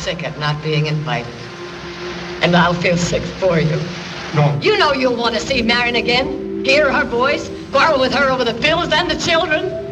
sick at not being invited. And I'll feel sick for you. No. You know you'll want to see Marion again, hear her voice, quarrel with her over the pills and the children.